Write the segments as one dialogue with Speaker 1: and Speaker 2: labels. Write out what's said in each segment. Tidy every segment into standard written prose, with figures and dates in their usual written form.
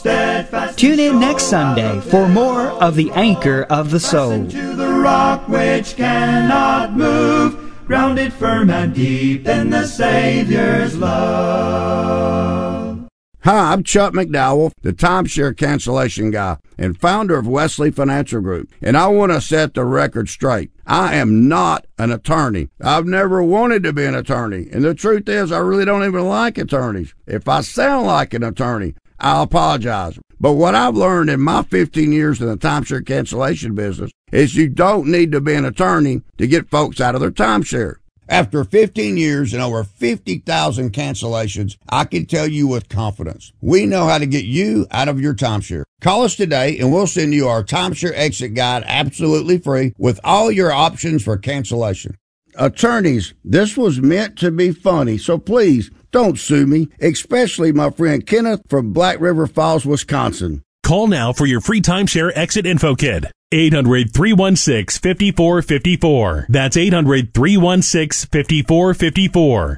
Speaker 1: steadfast.
Speaker 2: Tune in next Sunday for more of the Anchor of the Soul.
Speaker 1: To the rock which cannot move, grounded firm and deep in the Savior's love.
Speaker 3: Hi, I'm Chuck McDowell, the timeshare cancellation guy and founder of Wesley Financial Group, and I want to set the record straight. I am not an attorney. I've never wanted to be an attorney, and the truth is I really don't even like attorneys. If I sound like an attorney, I'll apologize. But what I've learned in my 15 years in the timeshare cancellation business is you don't need to be an attorney to get folks out of their timeshare. After 15 years and over 50,000 cancellations, I can tell you with confidence, we know how to get you out of your timeshare. Call us today and we'll send you our timeshare exit guide absolutely free with all your options for cancellation. Attorneys, this was meant to be funny, so please don't sue me, especially my friend Kenneth from Black River Falls, Wisconsin.
Speaker 4: Call now for your free timeshare exit info kit. 800-316-5454. That's 800-316-5454.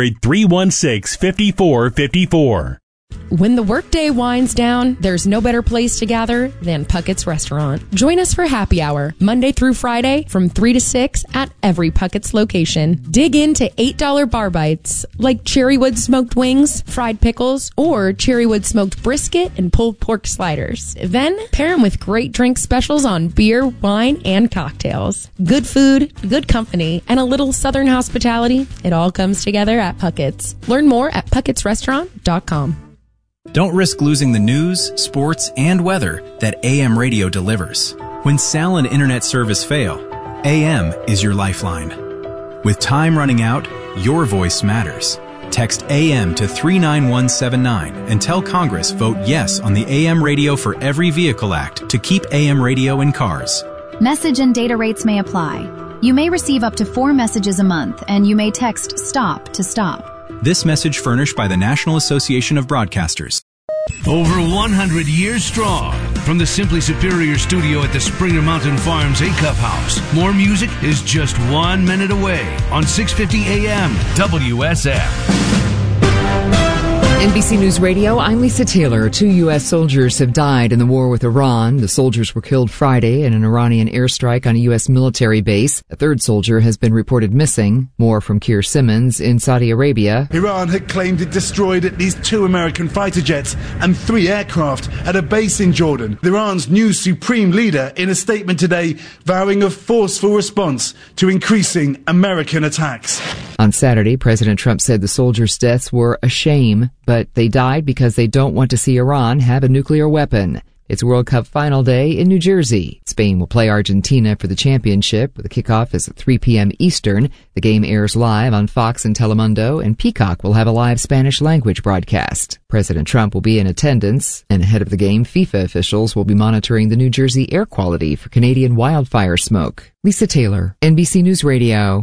Speaker 4: 800-316-5454.
Speaker 5: When the workday winds down, there's no better place to gather than Puckett's Restaurant. Join us for happy hour, Monday through Friday from 3 to 6 at every Puckett's location. Dig into $8 bar bites like cherrywood smoked wings, fried pickles, or cherrywood smoked brisket and pulled pork sliders. Then pair them with great drink specials on beer, wine, and cocktails. Good food, good company, and a little southern hospitality. It all comes together at Puckett's. Learn more at puckettsrestaurant.com.
Speaker 6: Don't risk losing the news, sports, and weather that AM radio delivers. When cell and internet service fail, AM is your lifeline. With time running out, your voice matters. Text AM to 39179 and tell Congress vote yes on the AM Radio for Every Vehicle Act to keep AM radio in cars.
Speaker 7: Message and data rates may apply. You may receive up to 4 messages a month, and you may text STOP to stop.
Speaker 6: This message furnished by the National Association of Broadcasters.
Speaker 8: Over 100 years strong. From the Simply Superior studio at the Springer Mountain Farms A-Cup House, more music is just 1 minute away on 650 AM WSF.
Speaker 9: NBC News Radio, I'm Lisa Taylor. 2 U.S. soldiers have died in the war with Iran. The soldiers were killed Friday in an Iranian airstrike on a U.S. military base. A third soldier has been reported missing. More from Keir Simmons in Saudi Arabia.
Speaker 10: Iran had claimed it destroyed at least 2 American fighter jets and 3 aircraft at a base in Jordan. Iran's new supreme leader in a statement today vowing a forceful response to increasing American attacks.
Speaker 9: On Saturday, President Trump said the soldiers' deaths were a shame, but they died because they don't want to see Iran have a nuclear weapon. It's World Cup final day in New Jersey. Spain will play Argentina for the championship. The kickoff is at 3 p.m. Eastern. The game airs live on Fox and Telemundo, and Peacock will have a live Spanish language broadcast. President Trump will be in attendance, and ahead of the game, FIFA officials will be monitoring the New Jersey air quality for Canadian wildfire smoke. Lisa Taylor, NBC News Radio.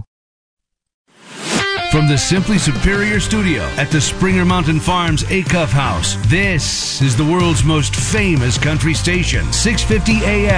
Speaker 8: From the Simply Superior studio at the Springer Mountain Farms A-Cup House, this is the world's most famous country station, 650 AM.